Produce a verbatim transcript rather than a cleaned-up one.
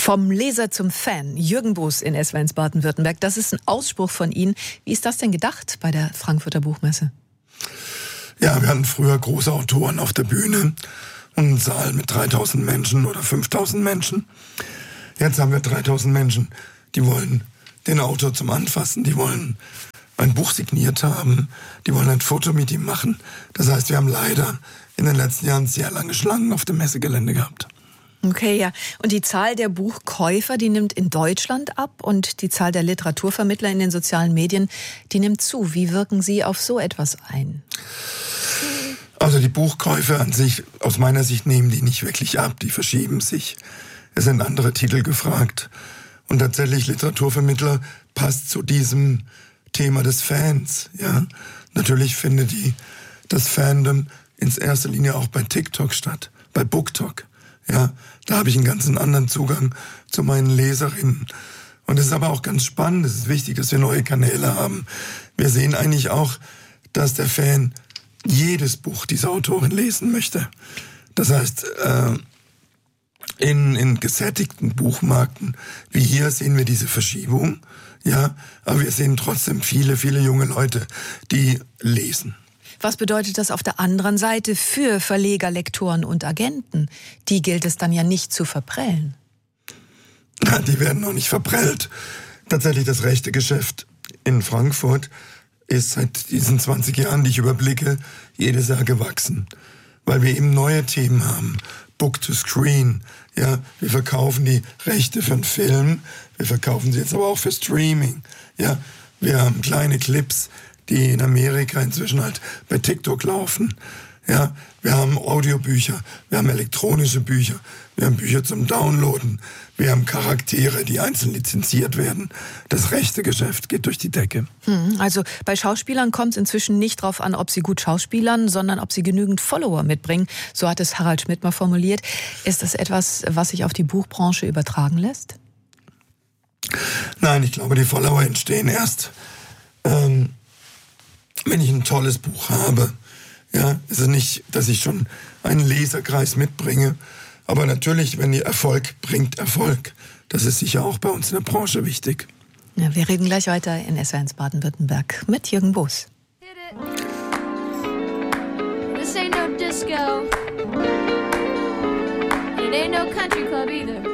Vom Leser zum Fan, Jürgen Boos in S W eins Baden-Württemberg. Das ist ein Ausspruch von Ihnen. Wie ist das denn gedacht bei der Frankfurter Buchmesse? Ja, wir hatten früher große Autoren auf der Bühne und einen Saal mit dreitausend Menschen oder fünftausend Menschen. Jetzt haben wir dreitausend Menschen, die wollen den Autor zum Anfassen, die wollen ein Buch signiert haben, die wollen ein Foto mit ihm machen. Das heißt, wir haben leider in den letzten Jahren sehr lange Schlangen auf dem Messegelände gehabt. Okay, ja. Und die Zahl der Buchkäufer, die nimmt in Deutschland ab und die Zahl der Literaturvermittler in den sozialen Medien, die nimmt zu. Wie wirken Sie auf so etwas ein? Also die Buchkäufe an sich, aus meiner Sicht, nehmen die nicht wirklich ab, die verschieben sich. Es sind andere Titel gefragt. Und tatsächlich, Literaturvermittler passt zu diesem Thema des Fans. Ja, natürlich findet die, das Fandom in erster Linie auch bei TikTok statt, bei BookTok. Ja, da habe ich einen ganz anderen Zugang zu meinen Leserinnen. Und es ist aber auch ganz spannend, es ist wichtig, dass wir neue Kanäle haben. Wir sehen eigentlich auch, dass der Fan jedes Buch dieser Autorin lesen möchte. Das heißt, äh, in, in gesättigten Buchmärkten wie hier sehen wir diese Verschiebung. Ja, aber wir sehen trotzdem viele, viele junge Leute, die lesen. Was bedeutet das auf der anderen Seite für Verleger, Lektoren und Agenten? Die gilt es dann ja nicht zu verprellen. Na, die werden noch nicht verprellt. Tatsächlich, das rechte Geschäft in Frankfurt ist seit diesen zwanzig Jahren, die ich überblicke, jedes Jahr gewachsen. Weil wir eben neue Themen haben. Book to Screen. Ja, wir verkaufen die Rechte für einen Film. Wir verkaufen sie jetzt aber auch für Streaming. Ja, wir haben kleine Clips, die in Amerika inzwischen halt bei TikTok laufen. Ja, wir haben Audiobücher, wir haben elektronische Bücher, wir haben Bücher zum Downloaden, wir haben Charaktere, die einzeln lizenziert werden. Das rechte Geschäft geht durch die Decke. Hm, also bei Schauspielern kommt es inzwischen nicht darauf an, ob sie gut schauspielern, sondern ob sie genügend Follower mitbringen. So hat es Harald Schmidt mal formuliert. Ist das etwas, was sich auf die Buchbranche übertragen lässt? Nein, ich glaube, die Follower entstehen erst, ähm, wenn ich ein tolles Buch habe. Ja, es ist nicht, dass ich schon einen Leserkreis mitbringe, aber natürlich, wenn die Erfolg bringt Erfolg. Das ist sicher auch bei uns in der Branche wichtig. Ja, wir reden gleich weiter in S W eins Baden-Württemberg mit Jürgen Boos. This ain't no disco. It ain't no country club either.